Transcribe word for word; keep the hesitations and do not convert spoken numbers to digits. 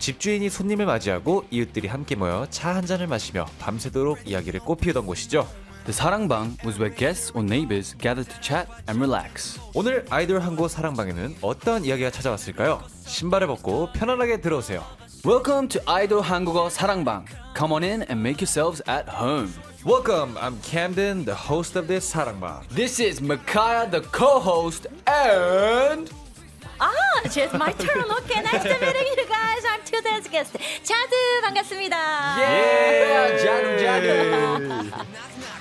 집주인이 손님을 맞이하고 이웃들이 함께 모여 차 한 잔을 마시며 밤새도록 이야기를 꽃피우던 곳이죠. The 사랑방 was where guests or neighbors gathered to chat and relax. 오늘 아이돌 한국 사랑방에는 어떤 이야기가 찾아왔을까요? 신발을 벗고 편안하게 들어오세요. Welcome to 아이돌 한국어 사랑방. Come on in and make yourselves at home. Welcome, I'm Camden, the host of this 사랑방. This is Micaiah, the co-host, and Ah, it's my turn. Okay, nice to meeting you guys. I'm today's guest. 자두 반갑습니다. yeah, 자두 자두.